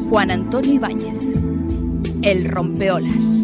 Juan Antonio Ibáñez, el rompeolas.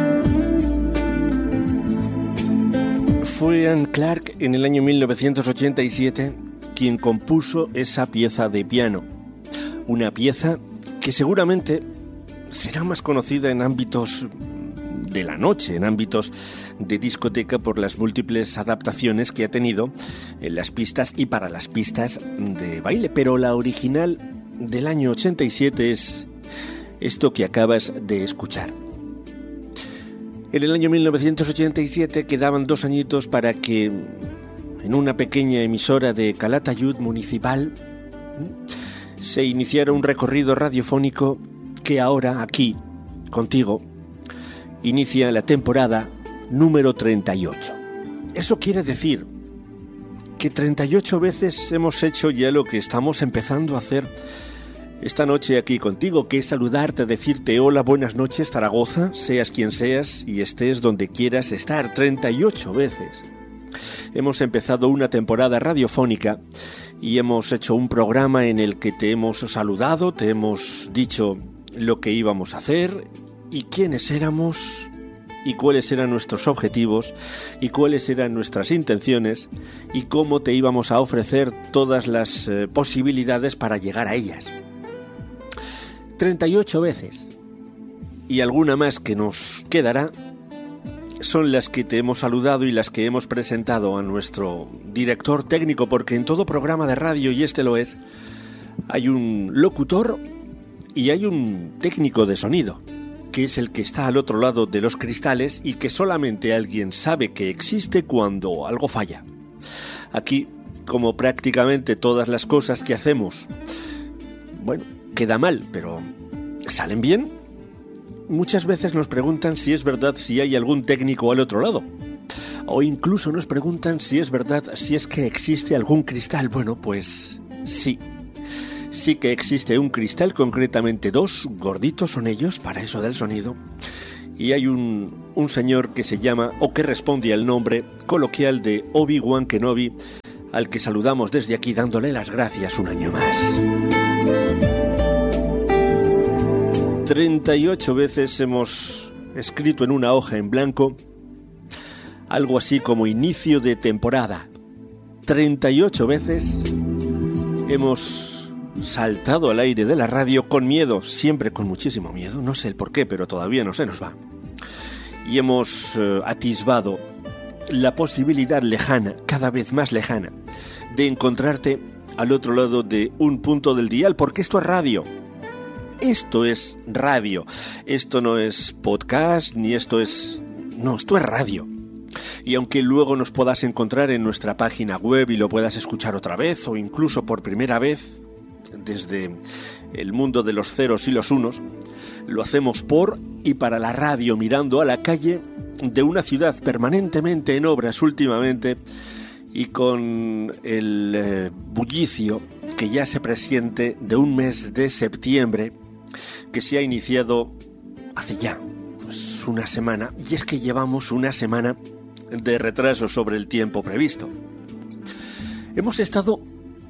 Fue Anne Clark en el año 1987 quien compuso esa pieza de piano. Una pieza que seguramente será más conocida en ámbitos de la noche, en ámbitos de discoteca, por las múltiples adaptaciones que ha tenido en las pistas y para las pistas de baile. Pero la original del año 87 es esto que acabas de escuchar. En el año 1987 quedaban 2 añitos para que en una pequeña emisora de Calatayud municipal se iniciara un recorrido radiofónico que ahora, aquí, contigo, inicia la temporada número 38. Eso quiere decir que 38 veces hemos hecho ya lo que estamos empezando a hacer esta noche aquí contigo, que es saludarte, decirte hola, buenas noches Zaragoza, seas quien seas y estés donde quieras estar. 38 veces hemos empezado una temporada radiofónica y hemos hecho un programa en el que te hemos saludado, te hemos dicho lo que íbamos a hacer y quiénes éramos y cuáles eran nuestros objetivos y cuáles eran nuestras intenciones y cómo te íbamos a ofrecer todas las posibilidades para llegar a ellas. 38 veces, y alguna más que nos quedará, son las que te hemos saludado y las que hemos presentado a nuestro director técnico, porque en todo programa de radio, y este lo es, hay un locutor y hay un técnico de sonido, que es el que está al otro lado de los cristales y que solamente alguien sabe que existe cuando algo falla. Aquí, como prácticamente todas las cosas que hacemos, bueno, queda mal, pero ¿salen bien? Muchas veces nos preguntan si es verdad si hay algún técnico al otro lado. O incluso nos preguntan si es verdad si es que existe algún cristal. Bueno, pues sí. Sí que existe un cristal, concretamente 2, gorditos son ellos, para eso del sonido. Y hay un señor que se llama, o que responde al nombre coloquial de Obi-Wan Kenobi, al que saludamos desde aquí dándole las gracias un año más. 38 veces hemos escrito en una hoja en blanco algo así como inicio de temporada. 38 veces hemos saltado al aire de la radio con miedo, siempre con muchísimo miedo, no sé el por qué, pero todavía no se nos va. Y hemos atisbado la posibilidad lejana, cada vez más lejana, de encontrarte al otro lado de un punto del dial, porque esto es radio. Esto es radio. Esto no es podcast, ni esto es... No, esto es radio. Y aunque luego nos puedas encontrar en nuestra página web y lo puedas escuchar otra vez, o incluso por primera vez, desde el mundo de los ceros y los unos, lo hacemos por y para la radio, mirando a la calle de una ciudad permanentemente en obras últimamente y con el bullicio que ya se presiente de un mes de septiembre que se ha iniciado hace ya pues una semana, y es que llevamos una semana de retraso sobre el tiempo previsto. Hemos estado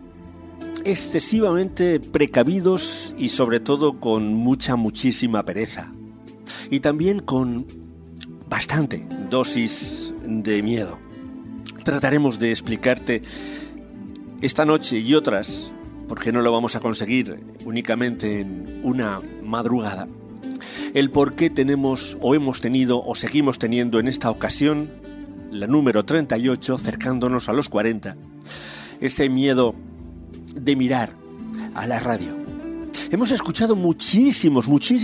excesivamente precavidos y sobre todo con muchísima pereza, y también con bastante dosis de miedo. Trataremos de explicarte esta noche y otras, porque no lo vamos a conseguir únicamente en una madrugada, el por qué tenemos o hemos tenido o seguimos teniendo en esta ocasión, la número 38, acercándonos a los 40, ese miedo de mirar a la radio. Hemos escuchado muchísimos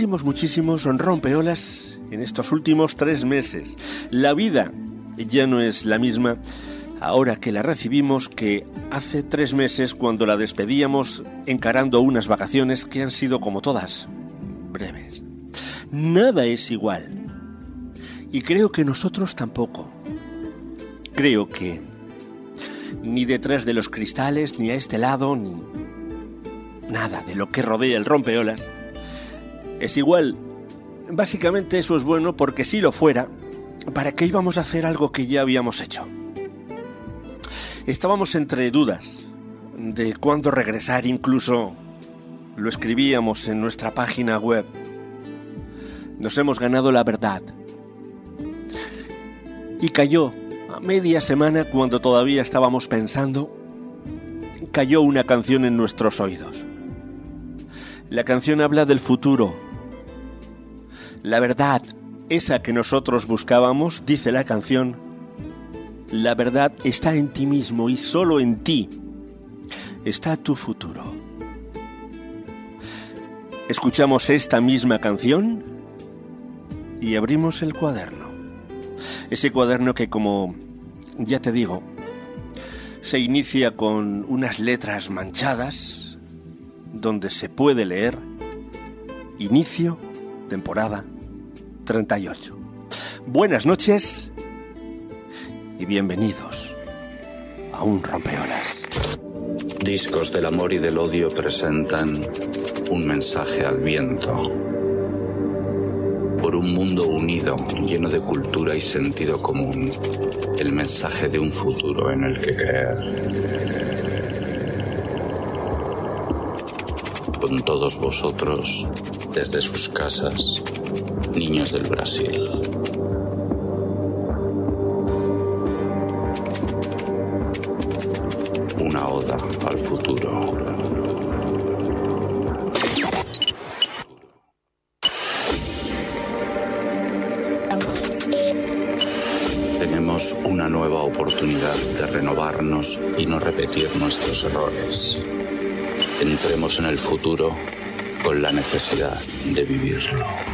rompeolas en estos últimos 3 meses. La vida ya no es la misma ahora que la recibimos que hace 3 meses, cuando la despedíamos encarando unas vacaciones que han sido, como todas, breves. Nada es igual. Y creo que nosotros tampoco. Creo que ni detrás de los cristales, ni a este lado, ni nada de lo que rodea el rompeolas es igual. Básicamente eso es bueno, porque si lo fuera, ¿para qué íbamos a hacer algo que ya habíamos hecho? Estábamos entre dudas de cuándo regresar, incluso lo escribíamos en nuestra página web. Nos hemos ganado la verdad. Y cayó, a media semana, cuando todavía estábamos pensando, cayó una canción en nuestros oídos. La canción habla del futuro. La verdad, esa que nosotros buscábamos, dice la canción, la verdad está en ti mismo y solo en ti está tu futuro. Escuchamos esta misma canción y abrimos el cuaderno. Ese cuaderno que, como ya te digo, se inicia con unas letras manchadas donde se puede leer inicio temporada 38. Buenas noches y bienvenidos a un rompeolas. Discos del amor y del odio presentan un mensaje al viento. Por un mundo unido, lleno de cultura y sentido común, el mensaje de un futuro en el que creer. Con todos vosotros, desde sus casas, niños del Brasil. Una oda al futuro. Tenemos una nueva oportunidad de renovarnos y no repetir nuestros errores. Entremos en el futuro con la necesidad de vivirlo.